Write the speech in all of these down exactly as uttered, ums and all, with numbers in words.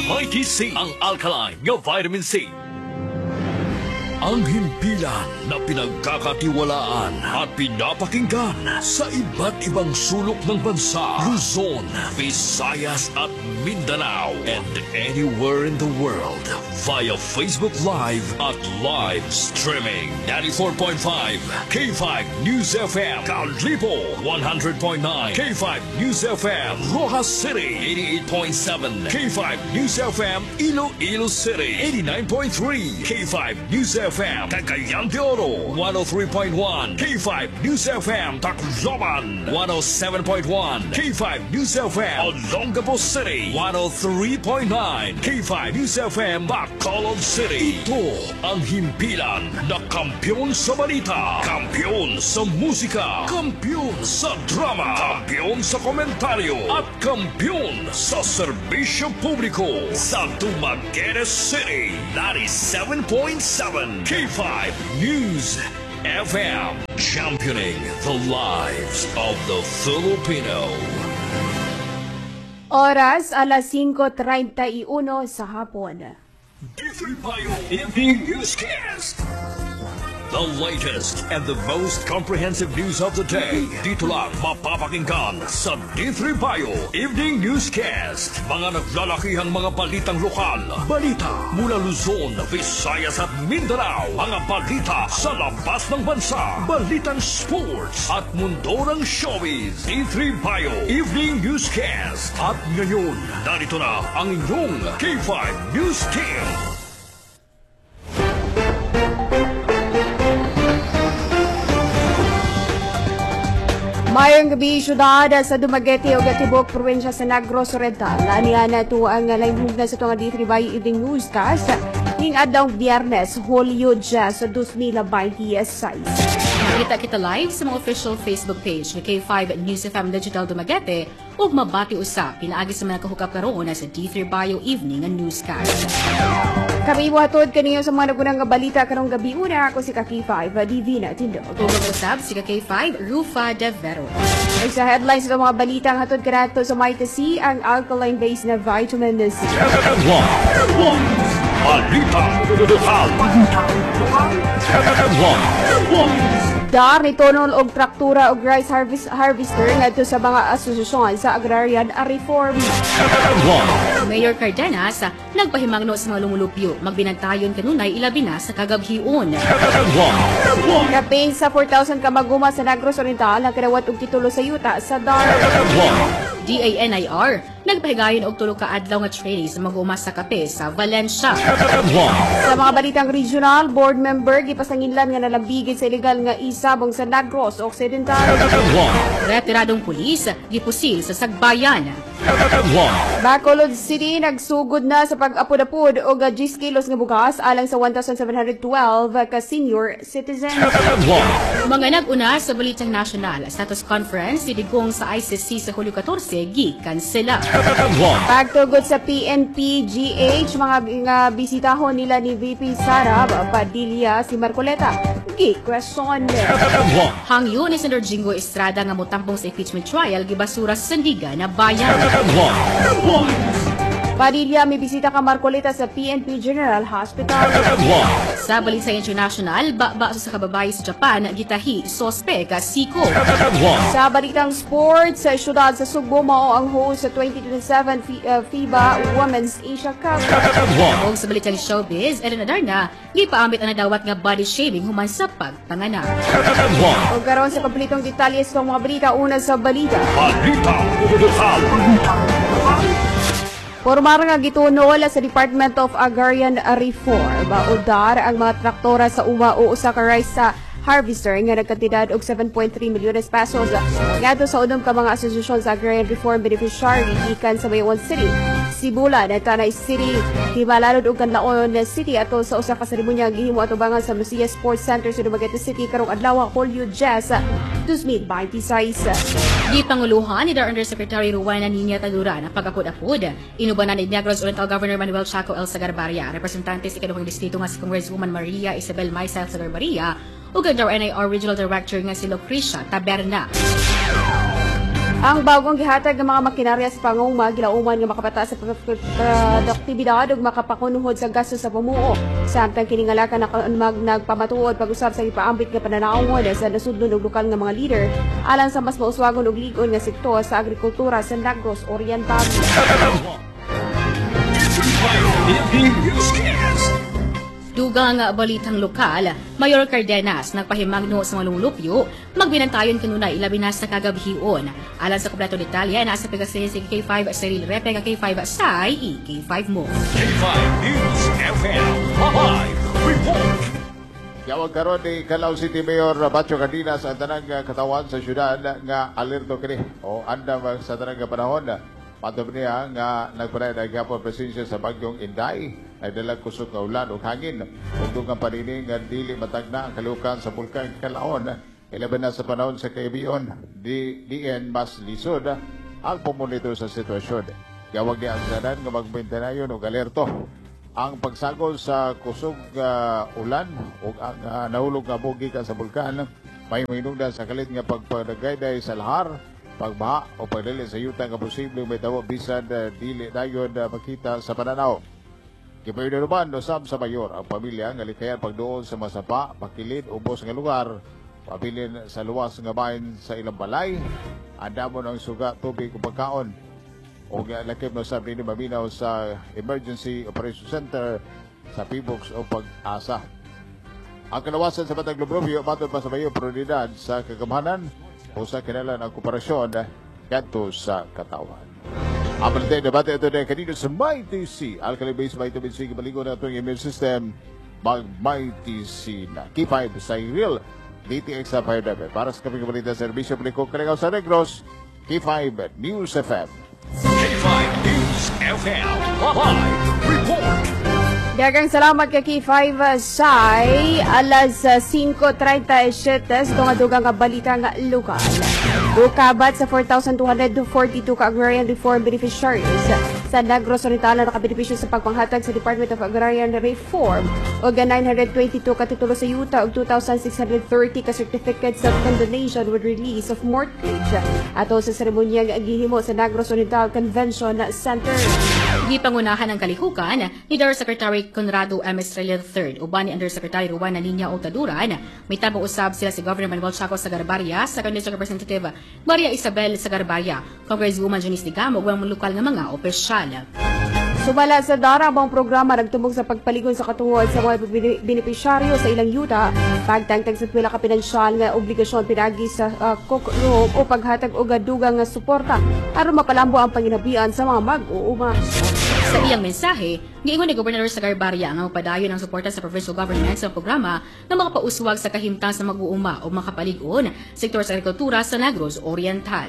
Mighty C, ang alkaline nga vitamin C. Ang himpilan na pinagkakatiwalaan at pinapakinggan sa iba't ibang sulok ng bansa, Luzon, Visayas at Mindanao, and anywhere in the world via Facebook Live at live streaming. ninety-four point five K five News F M, Calripo one hundred point nine K five News F M, Rojas City eighty-eight point seven K five News F M, Iloilo City eighty-nine point three K five News F M, Cagayan de Oro one oh three point one K five News F M, Tacloban one oh seven point one K five News F M, Olongapo City one oh three point nine K five News F M, Bacolod City. Ito ang himpilan na kampiyon sa balita, kampiyon sa musika, kampiyon sa drama, kampiyon sa komentaryo, at kampiyon sa serbisyo publiko sa Dumaguete City ninety-seven point seven K five News F M, championing the lives of the Filipino. Oras alas singko treinta y uno sa hapon. Evening Newscast. The latest and the most comprehensive news of the day. Dito lang mapapakinggan sa D three Bio Evening Newscast. Mga naglalakihang mga balitang lokal, balita mula Luzon, Visayas at Mindanao, mga balita sa labas ng bansa, balitang sports at mundo ng showbiz. D three Bio Evening Newscast. At ngayon, narito na ang inyong K five News Team. Mayong gabi, syudad sa Dumaguete o Gatibok, probinsya sa Negros Oriental. Lanihan na ito ang lainhug na sa itong D three Bio Evening Newscast ning adlaw Biyernes, Hulyo sa twenty twenty-six. Makita kita live sa mga official Facebook page ni K five News F M Digital Dumaguete ug mabati usab pinaagi sa mga kahukap karon sa D three Bio Evening Newscast. Kami buhatod kaniyo sa mga nagunang nga balita karong gabi una. Ako si K five Divina Tindog. Ug usab si K five Rufa De Vero. Ay sa headlines ng mga balita ang hatod kanato sa Mighty C, ang alkaline base na vitamin C. Balita lokal. Dar ni tonol og traktura og rice harvest harvester ngadto sa mga asosasyon sa agrarian a reform. Mayor Cardenas nagpahimangno sa mga lumulupyo magbinantayon kanunay ilabi na sa kagabhion. Kapin sa four thousand ka maguma sa Negros Oriental ang kadawat og titulo sa yuta sa Dar. D A N I R nagpahigayon og tulo ka adlaw nga training sa mag-uma sa kape sa Valencia. Sa mga balitang regional, board member gipasanginlan nga nalambigid sa ilegal nga isabong sa Negros Occidental. Retiradong pulis gipusil sa Sagbayan. Bacolod City nagsugod na sa pag-apod-apod og ten kilos nga bugas alang sa one thousand seven hundred twelve ka senior citizen. Mga nag-una sa Balitang National Status Conference sidigong sa I C C sa Hulyo fourteen gikan sila. Pagtugod sa P N P G H, mga nga bisitahon nila ni V P Sara Padilla si Marcoleta. Gi-question. Hangyo ni Senator Jingo Estrada nga motampong sa impeachment trial gibasura sa Sandigan na bayan. Padilla may bisita ka Marcoleta sa P N P General Hospital. Sa Balita International, baba sa kababay sa Japan gitahi sospe ka Siko. Sa balitang sports, sa syudad sa Sugbo mao ang host sa twenty twenty-seven FIBA Women's Asia Cup. O sa Balitang Showbiz, Ellen Adarna, gipaambit ang nadawat nga body shaming human sa pagpanganak. O karon sa kompletong detalye sa mga balita, una sa balita. Balita lokal. Formar nga gitunol sa Department of Agrarian Reform. Udar ang mga traktora sa uma o usa ka rice sa harvester nga nagkantidad og seven point three milyones pesos ngadto sa unom ka mga asosasyon sa agrarian reform beneficiary gikan sa Mayon City, Sibula, Tanay City, Tibalalod ug Canlaon City ato sa usa ka seremonya gihimo atubangan sa Lucia Sports Center sa Dumaguete City karong adlaw Hulyo twenty twenty-six. Gipanguluhan ni Dar Undersecretary Ruwana Niña Tadura na pag-apod-apod. Inubanan ni Negros Oriental Governor Manuel Chaco El Sagarbaria, representante sa ikaduhang distrito nga si Congresswoman Maria Isabel Maisel Sagarbaria ug ang N I R Regional Director nga si Lucrecia Taberna. Ang bagong gihatag ng mga makinarya sa panguma gilauman nga makapataas sa produktibidad ug makapakunuhod sa gasto sa pamuo. Samtang kini nga laka mag nagpamatuod pag-usab sa ipaambit nga pananawon sa nasudnon og lokal nga mga leader alang sa mas mauswagon ug ligon nga sektor sa agrikultura sa Negros Oriental. Dugang nga balitang lokal, Mayor Cardenas nagpahimangno sa mga lupyo, magbinantayon kanunay ilabi na sa kagabihion. Alang sa kompleto detalye, nasa pagkasihin si K five Cyril Repe, K five sa I K five mo. K five News F M Live Report. Yawag karon ni Calao City Mayor Bacho Cardenas ang tanang katawan sa syudad nga alerto kini o andam sa tanang panahon. Patob niya nga nagpanay na gapon presensya sa bagyong Inday ay dalag kusog nga ulan ug hangin ug dugang panini nga dili matagna ang kalukan sa bulkan Kalaon. Ilaban na sa panahon sa kaibiyon di diin mas lisod ang pumonitor sa sitwasyon. Yawag niya ang tanan nga magbintenayon og alerto ang pagsagol sa kusog uh, ulan ug ang uh, nahulog nga bugi ka sa bulkan may minungdan sa kalit nga pagpadagayday sa lahar, pagbaha o pagdali sa yuta nga posibleng may tawo bisan uh, dili dayon uh, makita sa pananaw. Kipayon naman usab sa mayor ang pamilya nga likayan pagduol sa masapa, pakilid, ubos nga lugar, pabilin sa luwas nga bahin sa ilang balay, andamon ang suga, tubig o pagkaon. O lakip na usab rin maminaw sa Emergency Operation Center sa P B O X o Pag-asa. Ang kalawasan sa Batang Lubrobio, matod pa sa mayor prioridad sa kagamhanan o sa kinalan ang kooperasyon kanto sa katawan. Ang balita debate ito na kanino sa MyTC. Alkali-based vitamin C, kabaligo na itong immune system. Mag-MyTC na. K five sa real D T X sa Fire Devil. Para sa kaping balita sa Servisyo Publiko Kalingaw sa Negros, K five News F M. K five News F M Live Report. Dagang salamat kay K five Sai alas five thirty-seven sa mga dugang nga balita nga lokal. Ukabat sa four thousand two hundred forty-two ka agrarian reform beneficiaries sa Negros Oriental na nakabenepisyo sa pagpanghatag sa Department of Agrarian Reform o nine hundred twenty-two ka titulo sa yuta o two thousand six hundred thirty ka certificates of condonation with release of mortgage ato sa seremonyang gihimo sa Negros Oriental Convention Center. Gipangunahan ang kalihukan ni Under Secretary Conrado M. Estrella the third uban ni Undersecretary Ruwan Naninya Otaduran. May tabang usab sila si Governor Manuel Chaco Sagarbarya, Second District Representative Maria Isabel Sagarbarya, Congresswoman Janice Digamo ug mga lokal nga mga opisyal. Sumala sa darabang programa nagtumog sa pagpaligon sa katuod sa mga benepisyaryo sa ilang yuta, pagtangtag sa pila ka pinansyal nga obligasyon pinagi sa uh, kokroom o paghatag og dugang nga suporta aron mapalambo ang panginabian sa mga mag-uuma. Sa iyang mensahe, giingon ni Gobernador Sagarbarya nga magpadayon ang suporta sa provincial government sa programa na makapauswag sa kahimtang sa mag-uuma o makapaligon sektor sa agrikultura sa Negros Oriental.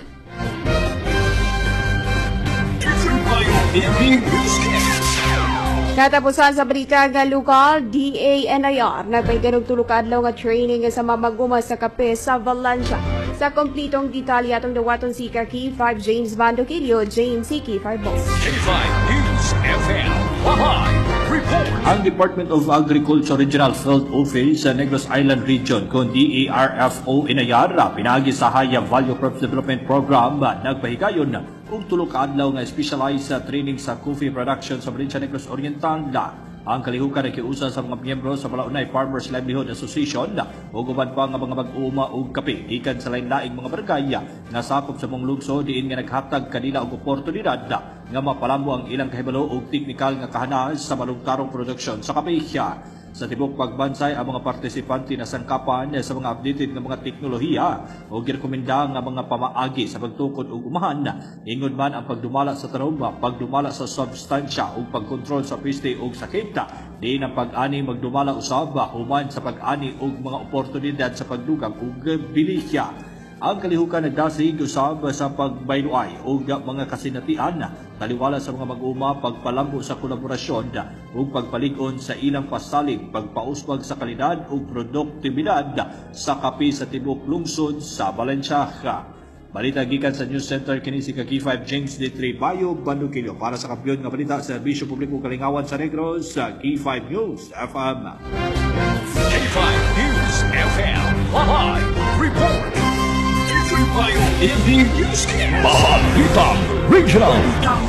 Katapusan sa balita nga lokal, D A N I R nagpaiganog tulo ka adlaw nga training sa mamaguma sa kape sa Valencia. Sa komplitong detalye atong dawaton si K five James Bandoquillo, James C K five Boss. K five News F M Live Report. Ang Department of Agriculture Regional Field Office sa Negros Island Region kung D A R F O Inayara pinagi sa Haya Value Crops Development Program nagpahigayon ug tulo ka adlaw nga specialized sa training sa coffee production sa Valencia Negros Oriental. Ang kalihukan ay kiusa sa mga miyembro sa Malaunay Farmers Livelihood Association ug uban pa nga mga mag-uuma og kape gikan sa lain-laing mga barangay nga sakop sa mong lungsod diin nga naghatag kanila og oportunidad nga mapalambo ang ilang kahibalo og teknikal nga kahanas sa malungkarong produksyon sa kape. Sa tibok pagbansay ang mga partisipante na sangkapan sa mga updated nga mga teknolohiya o girekomenda nga mga pamaagi sa pagtukod og umahan. Ingod man ang pagdumala sa tanom, pagdumala sa substansya o pagkontrol sa peste o sakit. Diin ang pag-ani magdumala usab human sa pag-ani og mga oportunidad sa pagdugang og bilisya. Ang kalihukan nagdasig usab sa pagbayloay o mga kasinatian, taliwala sa mga mag-uma, pagpalambo sa kolaborasyon o pagpalig-on sa ilang pasalig, pagpauswag sa kalidad o produktibidad sa kape sa tibok lungsod sa Valencia. Balita gikan sa News Center kini si K five James D three Bayo Banduquillo para sa kampiyon nga balita sa Serbisyo Publiko Kalingawan sa Negros sa K five News F M. K five News F M Live Report. Bahalitang Regional.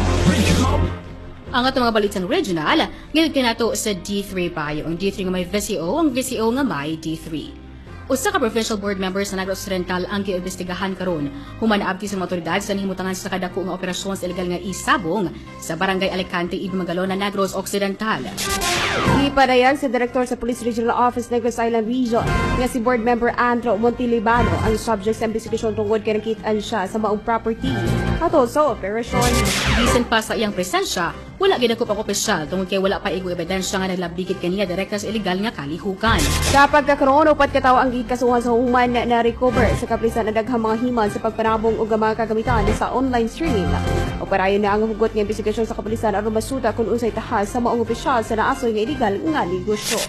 Ang atong mga balitang regional, ngayon kinato sa D three payo. Ang D three nga may V C O, ang V C O nga may D three. Usa ka provincial board members sa Negros Occidental ang giimbestigahan karon human abti sa mga otoridad sa nahimutangan sa kadako nga operasyon sa illegal nga isabong sa Barangay Alicante, Ibmagalona, Negros Occidental. Ipadayag sa Direktor sa Police Regional Office Negros Island Region nga si board member Andro Montilibano ang subject sa investigasyon tungkol kay nakitaan siya sa maong property ato sa operasyon. Bisan pa sa iyang presensya, wala ginakop ang opisyal tungkol kay wala pa igo ebidensya nga naglabigit kaniya direkta sa illegal nga kalihukan. Sa pagkakaroon, upat katawo ang gikasuhan sa human na na-recover sa kaplisan na daghang mga himan sa pagpanabong o mga kagamitan sa online streaming. Operayon na ang hugot ng investigasyon sa kaplisan aron masuta kung unsay tahas sa maong opisyal sa naasoy nga illegal nga negosyo.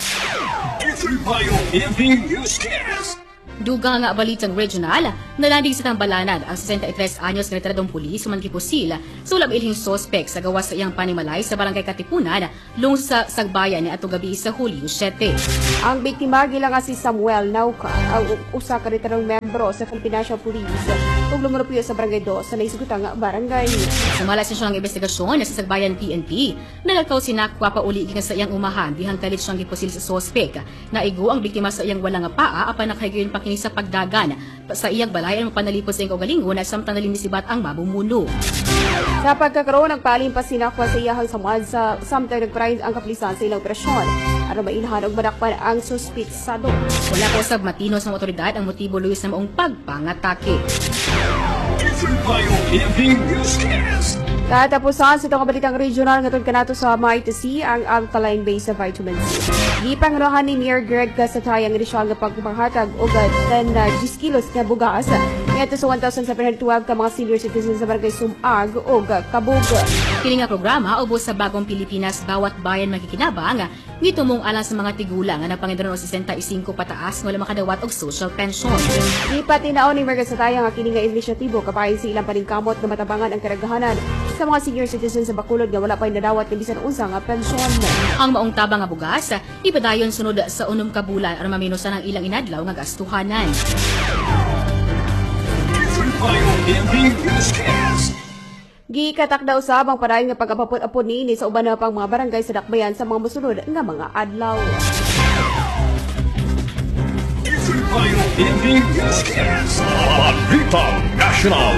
Dugang nga balitang regional, nalanding sa tambalanan ang sesenta y tres anyos nga retiradong pulis human gipusil sa ulam ilhing sospek sa gawas sa iyang panimalay sa barangay Katipunan, lung sa Sagbayan ni ato gabi sa Hulyo siyete. Ang biktima gila nga si Samuel Nauka, ang usa ka retiradong membro sa Philippine National Police ug lumurupyo sa barangay dos sa naisugutang nga barangay. Sumala sa siyang investigasyon sa Sagbayan P N P, nalagkaw si Nakwa pauli nga sa iyang umahan dihang kalit siyang gipusil sa sospek. Naigo ang biktima sa iyang wala nga paa apan nakahigayon pa kini sa pagdagan sa iyang balay ang panalipos sa iyang kaugalingon na samtang nalimisibat ang mabumuno. Sa pagkakaroon ng palim pa sinakwa sa iyahang samad sa samtang nagparayon ang kaplisan sa ilang operasyon aron mailhan og madakpan ang suspitsado. Wala ko sab matino sa mga otoridad ang motibo luwis na maong pagpangatake. Katapusan sa itong kabalitang regional nga kanato sa Mighty Sea ang alkaline base sa vitamin C. Gipanganohan ni Mayor Greg Casatay ang inisyal nga pagpanghatag og ten kilos nga bugas ngadto sa one thousand seven hundred twelve ka mga senior citizens sa barangay Sumag ug Kabug. Kini nga programa ubos sa bagong Pilipinas bawat bayan makikinabang gitumong alang sa mga tigulang nga napangidron og sesenta y cinco pataas nga wala makadawat og social pension. Ipatinaw ni Mayor Casatay nga kini nga inisyatibo kapayon sa ilang paningkamot nga matabangan ang karagahanan sa mga senior citizens sa Bacolod nga wala pa nadawat ni bisan unsa nga pensyon. Ang maong tabang nga bugas ipadayon sunod sa unom ka bulan aron maminusan ang ilang inadlaw nga gastuhanan. Gikatakda usab ang padayon nga pagapapot-apon niini sa uban na pang mga barangay sa dakbayan sa mga mosunod nga mga adlaw. Balitang National.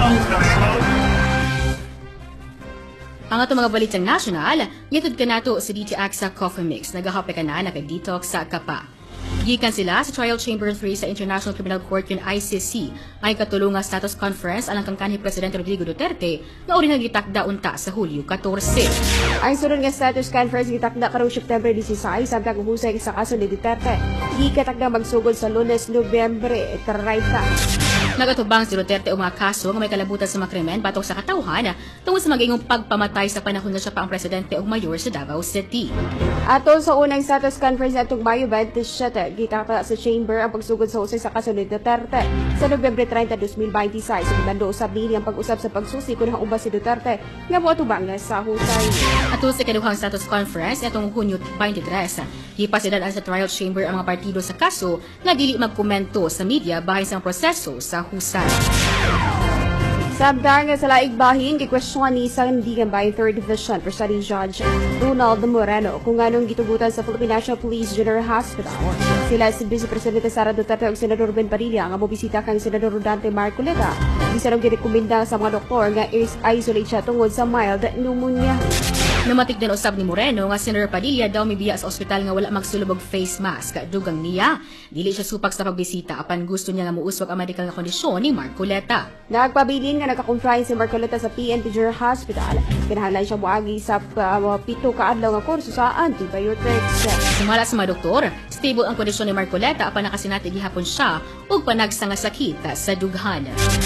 Ang ato mga balitang national, yatod ka nato sa D T A C sa Coffee Mix, nagahape ka na naka-detox sa kapa. Gikan sila sa Trial Chamber three sa International Criminal Court yung I C C, ay katulong nga status conference alang kang kanhi Presidente Rodrigo Duterte na uri nga gitakda unta sa Hulyo fourteen. Ang sunod nga status conference gitakda karong September sixteen samtang husay sa kaso ni Duterte. Gikatakda magsugod sa Lunes, Nobyembre thirty. Nagatubang si Duterte o mga kaso nga may kalabutan sa mga krimen batok sa katawhan tungkol sa magingong pagpamatay sa panahon na siya pa ang presidente o mayor sa Davao City. Ato sa unang status conference atong Mayo twenty-seven, gitakda sa chamber ang pagsugod sa husay sa kaso ni Duterte sa Nobyembre thirty, twenty twenty-six. Sa bando usab nini ang pag-usab sa pagsusi kung uba si Duterte nga moatubang sa husay. Ato sa kaduhang status conference atong Hunyo twenty-three, gipasidan sa trial chamber ang mga partido sa kaso nga dili magkomento sa media bahin sa proseso sa husay. Samtang sa laig bahin, gikwestiyon ni Sandigan Bayan third Division Presiding Judge Ronald Moreno kung anong gitugutan sa Philippine National Police General Hospital. Sila si Vice Presidente Sara Duterte ug Senador Ben Padilla nga mobisita kang Senador Rodante Marcoleta. Bisan og girekomenda sa mga doktor nga is-isolate siya tungod sa mild pneumonia. Namatik din usab ni Moreno nga Senator Padilla daw mibiya sa ospital nga wala magsulubog face mask. Dugang niya, dili siya supak sa pagbisita apan gusto niya nga muuswag ang medical nga kondisyon ni Marcoleta. Nagpabilin nga naka-confine si Marcoleta sa P N P General Hospital. Kinahanglan siya moagi sa uh, pito ka adlaw nga kurso sa antibiotics. Sumala sa mga doktor, stable ang kondisyon ni Marcoleta apan nakasinati gihapon siya ug panagsa nga sakit sa dughan.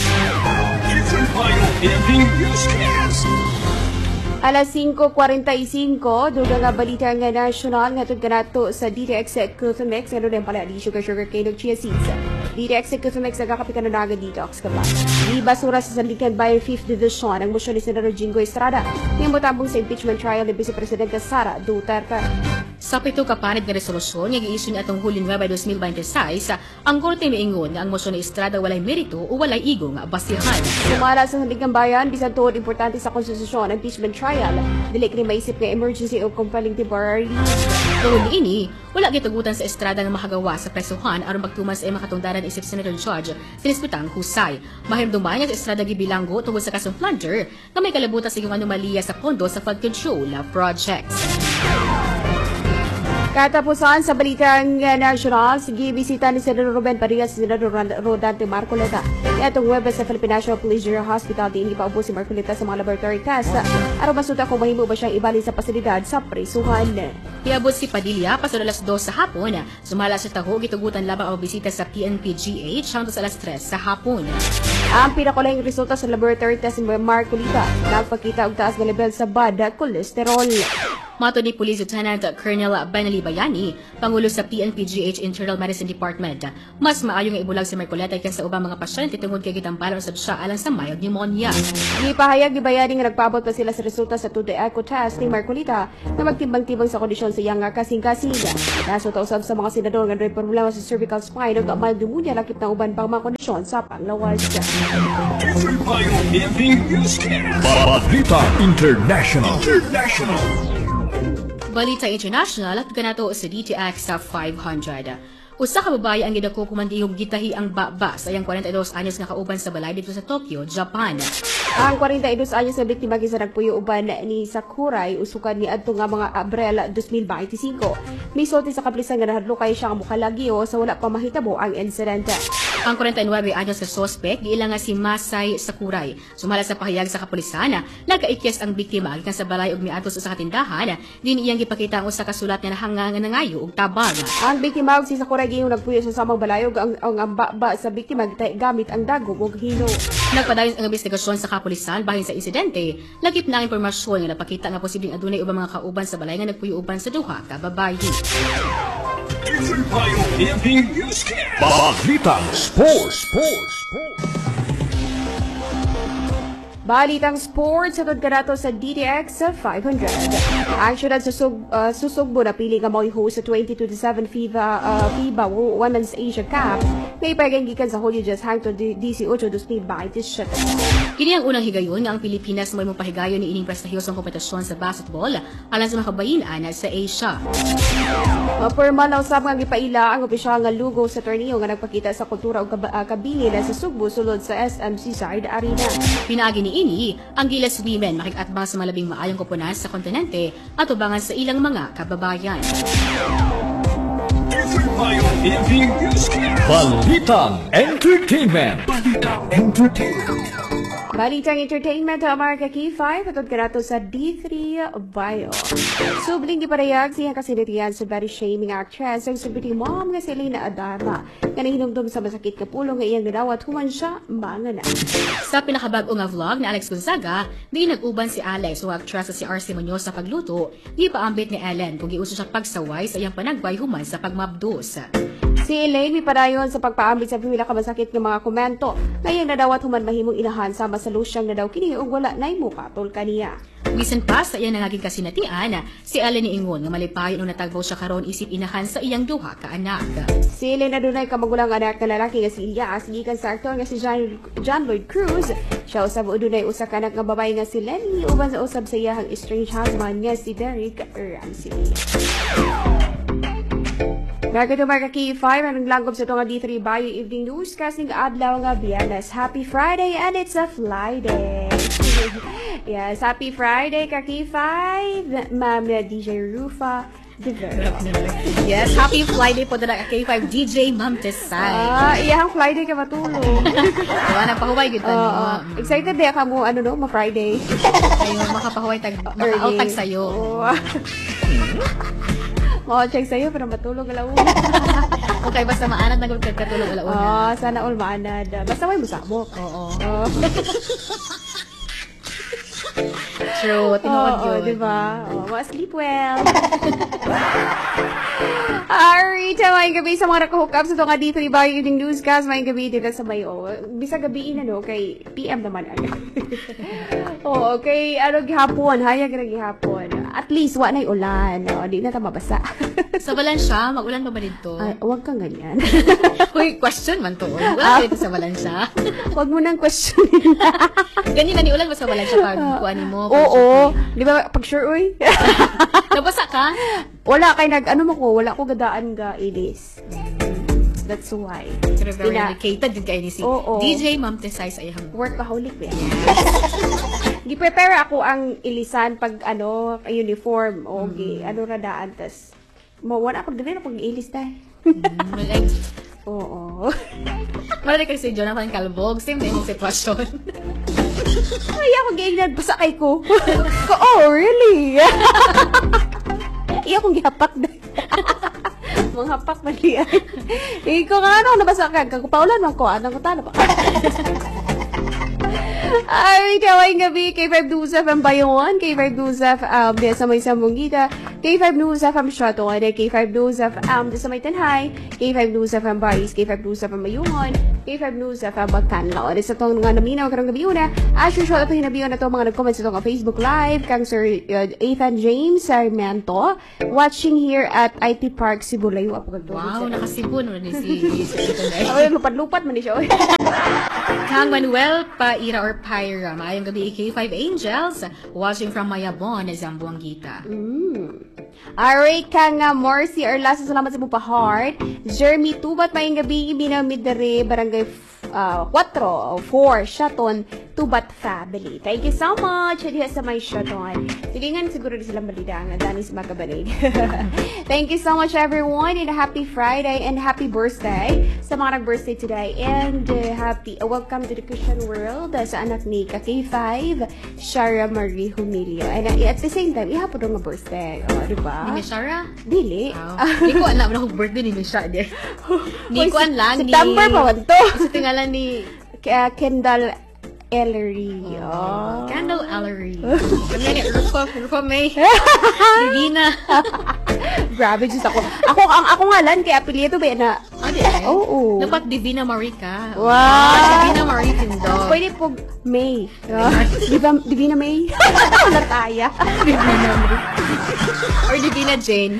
Alas five forty-five, dugang nga balita nga national nga tug kanato sa D T X Cothmex nga doon pala di sugar sugar cane ug chia seeds. D T X Cothmex nagakapitan na naga detox ka ba. Di basura sa Sandigan Bayan fifth Division ang motion ni Senador Jingo Estrada nga motambong sa impeachment trial ni Vice Presidente Sara Duterte. Sa pito ka panid nga resolusyon nga gi-issue ni atong Hulyo nueve, dos mil veintiséis, ang korte miingon nga ang mosyon ni Estrada walay merito o walay igo nga basihan. Sumala sa Sandigang Bayan, bisan tuod importante sa konstitusyon ang impeachment trial. Dili kini maisip nga emergency o compelling temporary. Tungod ini, wala gitugutan sa Estrada nga makagawa sa presuhan aron magtuman sa imong katungdaran isip Senator Judge sinisputang husay. Mahimduman nga sa Estrada gibilanggo tungod sa kasong plunder nga may kalabutan sa iyong anomalya sa pondo sa flood control projects. Katapusan sa balitang uh, national, sige bisita ni Senador Ruben Parias si Senador Rodante Marcoleta. Itong Webes sa Philippine National Police General Hospital di hindi pa upo si Marcoleta sa mga laboratory test. Araw masuta kung mahimo ba siyang ibali sa pasilidad sa presuhan. Iabot si Padilla pasod alas dos sa hapon. Sumala sa taho gitugutan labang ang bisita sa P N P G H hangtod sa alas tres sa hapon. Ang pinakulaing resulta sa laboratory test ni Marcoleta nagpakita og taas nga level sa bad cholesterol. Mato ni Police Lieutenant Colonel Benali Bayani, Pangulo sa P N P G H Internal Medicine Department. Mas maayo nga ibulag si Marcoleta kaysa ubang mga pasyente tungod kay gitambalan usab siya alang sa mild pneumonia. Gipahayag ni Bayani nga nagpaabot pa sila sa resulta sa two-day echo test ni Marcoleta na magtimbang-timbang sa kondisyon sa iyang kasing-kasing. Nasuta usab sa mga senador nga may problema sa cervical spine ug mild pneumonia lakip na uban pang mga kondisyon sa panglawas. Balita International. International. Balita International at ganato sa D T X sa five hundred. Usa ka babae ang gidako kumandihog gitahi ang baba sa iyang forty-two anyos nga kauban sa balay dito sa Tokyo, Japan. Ang forty-two anyos na biktima gisa nagpuyo uban ni Sakurai usukan ni adto nga mga Abril two mil twenty-five. Misulti sa kaplisan nga nahadlo kay siya nga mukalagyo sa wala pa mahitabo ang insidente. Ang forty-nine anyos sa suspect giila nga si Masai Sakurai. Sumala sa pahayag sa kapulisan, nagkaikyas ang biktima gikan sa balay ug miadto sa usa ka tindahan, din iyang gipakita ang usa ka sulat nga nahangang nangayo og tabang. Ang biktima ug si Sakurai giyong nagpuyo sa samang balay ug ang ang amba sa biktima gitay gamit ang dagog ug hino. Nagpadayon ang investigasyon sa kapulisan bahin sa insidente, lagip na ang impormasyon nga napakita nga posibleng adunay ubang mga kauban sa balay nga nagpuyo uban sa duha ka babaye. Balitang Sports. Sports. Sports. Balitang sports atod kanato sa D T X five hundred. Ang syudad sa Sug, uh, Susugbo na pili nga mo'y host sa twenty twenty-seven FIBA uh, FIBA Women's Asia Cup nga ipagang gikan sa Hulyo just hangtod eighteen, two mil twenty-seven. Kini ang unang higayon nga ang Pilipinas mo'y mopahigayon ni ining prestigyosong kompetisyon sa basketball alang sa mga kabayin-ana sa Asia. Mapurma na usab nga gipaila ang opisyal nga lugo sa torneo nga nagpakita sa kultura ug kab- uh, kabilin sa Sugbo sulod sa S M C Side Arena. Pinaagi ni ini ang Gilas Women makikatbang sa malabing maayong koponan sa kontinente at ubangan sa ilang mga kababayan. Balitang Entertainment. Balitang Entertainment. Balitang Entertainment sa America K five atod kanato sa D three Bio. Subling giparayag siyang kasinatian sa very shaming actress ang celebrity mom nga si Elena Adarma nga nahinumdum sa masakit ka pulo nga iyang nadawat human siya mga na. Sa pinakabag-o nga vlog ni Alex Gonzaga, di nag-uban si Alex o actress si R C Munoz sa pagluto, di paambit ni Ellen kung giuso siya pagsaway sa iyang panagway human sa pagmabdos. Si Elaine may padayon sa pagpaambit sa pipila ka masakit ng mga komento nga iyang nadawat human mahimong inahan sama sa losyang na daw kini ug wala nay mo patol kaniya. Bisan pa sa iyang nangaging kasinatian, si Ellen ni Ingon nga malipayon nung natagbaw siya karon isip inahan sa iyang duha ka anak. Si Elaine adunay kamagulang anak nga lalaki nga si Elias gikan sa aktor nga si John, John Lloyd Cruz. Siya usab adunay usa ka anak nga babae nga si Lenny uban sa usab sa iyang estranged husband nga si Derek Ramsey. Nagkito mga ka-K five, ang naglanggop sa ito nga D three Bio Evening News kasing adlaw nga Biyernes. Happy Friday and it's a fly day. Yes, happy Friday ka-K five, Ma'am D J Rufa Divero. Yes, happy Friday po na ka-K five D J Ma'am Tesay. Ah, iyang Friday ka matulog. Diba, napahuway good Oo, uh, excited din ka mo, ano no, ma-Friday. Ayun, makapahuway tag, maka-outag sa'yo. Oo. Oo, check sa'yo, pero matulog alauna. Okay, basta maanad na katulog alauna. Oo, sana all maanad. Basta may musabok. Oo. Oo. True, tinuod Oo, yun. diba? Oo, ma-sleep well. Alright, may gabi sa mga nakahook up sa itong D three Bio Evening Newscast. May gabi dito sa Bayo. Bisa gabiin ano, kay P M naman. Oo, okay, ano, gihapon. Hayag na gihapon. at least wa na'y ulan. O, di na ta mabasa. Sa Valencia, mag-ulan pa ba dito? Ay, huwag kang ganyan. Uy, question man to. Wala dito sa Valencia. Huwag mo nang questionin. Ganyan na ni ulan ba sa Valencia pag kuhanin mo? Oo. Di ba, pag sure, uy? Nabasa ka? Wala kay nag, ano mo ko, wala ko gadaan ga ilis. That's why. Pero very Ina- dedicated din kayo ni si Oo. D J Ma'am Tesay sa iyang Workaholic ba? Gi-prepare ako ang ilisan pag ano, uniform o gi, ano radaan tas mawan ako dili na pag ilis dahil. Mm, like, Oo. Malala kasi si Jonathan Calvog, same din yung sitwasyon. Ay, ako gi-ignad basta kay ko. Ko, oh, really? Iya kong gihapak dahil. Mga hapak man liyan. Ikaw nga ano, nabasa ka. Kagpaulan man ko. Anong kutala pa? Ay, kaway gabi. K five News F M Bayon. K five News F M di sa may Sambungita. K five News F M Shoto. K five News F M di sa may Tanhay. K five News F M Baris. K five News F M Mayungon. K five News F M Batanlaw. Di sa itong nga naminaw karang gabi una. As usual, ito hinabiyon na ito mga nag-comment sa itong Facebook Live. Kang Sir uh, Ethan James Sarmiento. Watching here at I T Park Sibulayo. Wow, nakasibon mo ni si Sir Ethan. Ay, lupad-lupad man ni siya. Oy. Kang Manuel Paira or Pyra, maayong gabi K five Angels, watching from Mayabon, Zamboanguita. Mm. Alright, kang uh, Morsi Arlasa, salamat sa mong pa-heart. Jeremy Tubat, maayong gabi, Binamidere, Barangay uh, four, four, Shaton, Tubat family. Thank you so much. Diya sa may Shaton. Tilingan siguro din silang balidang na danis magabanig. Thank you so much everyone and happy Friday and happy birthday sa mga nag-birthday today and uh, happy uh, welcome to the Christian world uh, sa anak ni K five, Shara Marie Humilio. And uh, at the same time, ihapon daw nga birthday. O, oh, diba? Ni Miss Shara? Dili. Wow. Hindi ko alam na kung birthday ni Miss Shara. Hindi ko alam ni... September pa man to. Sa tingalan ni... Uh, Kendall Ellery. Oh. Candle Ellery. Kami ni Rufa, Rufa May. Divina. Grabe, just ako. Ako, ang ako ngalan, kaya apelyido ba na? Ah, di ay? Oo. Dapat Divina Marica. Wow. Ah, Divina Marie Tindog. Pwede po May. Uh, Diba, Divina May? Nataya. Divina Marie. Or Divina Jane.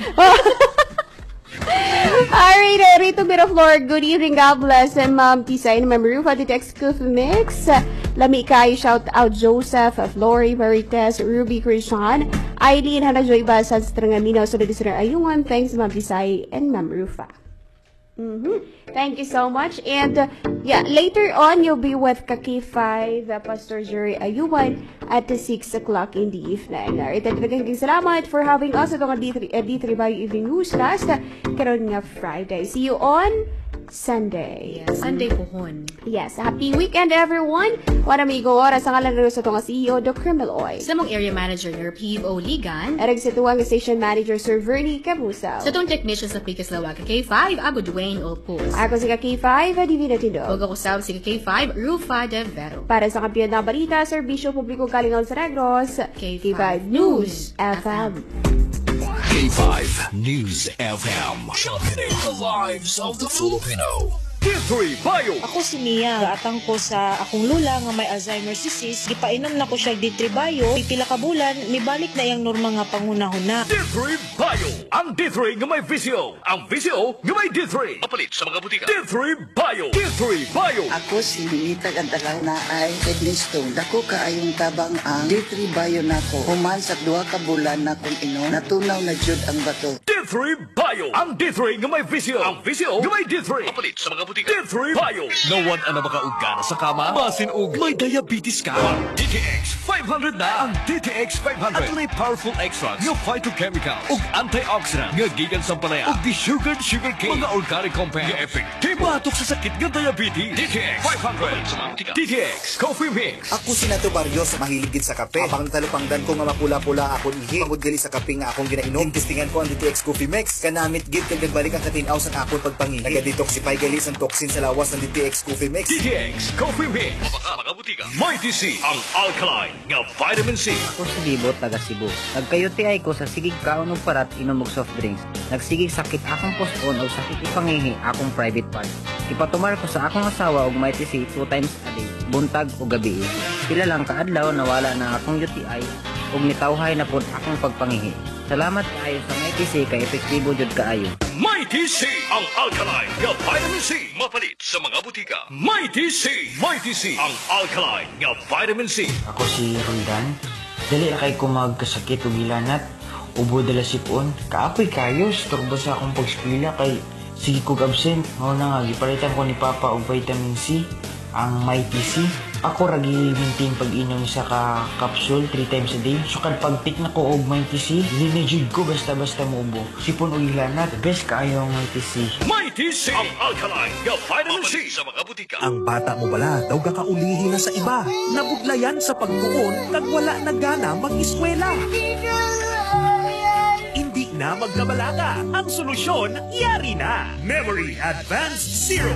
Alright, uh, Rito Miraflor, good evening, God bless, and Ma'am Tisay, and Ma'am Rufa, the text mix. Lami kayo, shout out Joseph, Flory, Marites, Ruby, Christian, Eileen, Hana Joy Basan, sa Trangamino, so listener Ayungan, thanks Ma'am Tisay and Ma'am Rufa. Mm-hmm. Thank you so much. And uh, yeah, later on, you'll be with Kaki five, uh, Pastor Jerry Ayuban at the six o'clock in the evening. Alright, at talagang salamat for having us at ang D three, uh, D three by Evening Newscast. Uh, karon nga Friday. See you on Sunday. Yes, Sunday pohon. Yes, happy weekend everyone. One amigo, oras ang alam na sa itong C E O, Doc Crimeloy. Sa mong area manager ni P O Ligan. At ang situang station manager, Sir Vernie Cabusaw. Sa itong technician sa Picas Lawag, K five, Abu Dwayne Olpus. Ako si K five, Divina Tindog. Huwag ako sa si K five, Rufa de Vero. Para sa kampiyon ng balita, Serbisyo Publiko Kalingaw sa Negros, K five News F M. K five News F M. Championing the lives of the Filipino. D three Bio. Ako si Mia, gaatang ko sa akong lula nga may Alzheimer's disease, gipainom na ko siya D three Bio, pipila ka bulan, mibalik na iyang norma nga pangunahon. D three Bio. Ang D three nga may visyo. Ang visyo nga may D three. Papalit sa mga butika. D three Bio. D three Bio. Ako si Linita Gantalaw na ay kidney stone. Dako kaayong tabang ang D three Bio nako. Human sa duha ka bulan na kung inom, natunaw na jud ang bato. D three Bio. Ang D three nga may visyo. Ang visyo nga may D three. Papalit sa mga butika. D three Bio. Nawan ang makaugana sa kama. Basin og may diabetes ka. D T X five hundred na ang D T X five hundred. At may powerful extracts nga phytochemicals ug antioxidant nga gikan sa palaya ug di-sugared sugar cane. Mga organic compounds nga effective batok sa sakit nga diabetes. D T X five hundred. D T X Coffee Mix. Ako si Nato Barrios, mahiligid sa kape. Abang talupangdan ko nga mapula-pula akong ihi. Pagod gali sa kape nga akong ginainom. Testingan ko ang D T X Coffee Mix. Kanamit gid kag nagbalik ang katinaw sa akong pagpangihi. Naga-detoxify gali sa toxin sa lawas ng D T X Coffee Mix. D T X Coffee Mix. Mabaka mga butika. Mighty C. Ang alkaline nga vitamin C. Ako si Libot, taga Cebu. Nagkayuti ay ko sa sigig kaon og parat inom og soft drinks. Nagsigig sakit akong pospon o sakit ipangihi akong private part. Ipatumar ko sa akong asawa og may T C two times a day, buntag o gabi. Pila lang kaadlaw nawala na akong U T I ug nitawhay na pud akong pagpangihi. Salamat kaayo sa Mighty C kay epektibo jud kaayo. Mighty C, ang alkaline nga vitamin C. Mapalit sa mga butika. Mighty C, Mighty C, ang alkaline nga vitamin C. Ako si Roldan. Dali na kay ko magkasakit ug hilanat. Ubo dala sipon. Kaapoy kayo, storbo sa akong pag-eskwela kay sige kog absent. Mao na nga gipalitan ko ni Papa og vitamin C, ang Mighty C. Ako ra gi-maintain pag-inom sa ka capsule three times a day. So kad pag-take na ko og Mighty C, dili na jud ko basta-basta muubo. Sipon og hilanat, best kaayo ang Mighty C. Mighty C, ang alkaline nga vitamin C sa mga butika. Ang bata mo bala daw kakaulihi na sa iba. Nabudlayan sa pagtuon kag wala na gana mag-eskwela. Hindi na magkabalaka. Ang solusyon, yari na. Memory Advanced Zero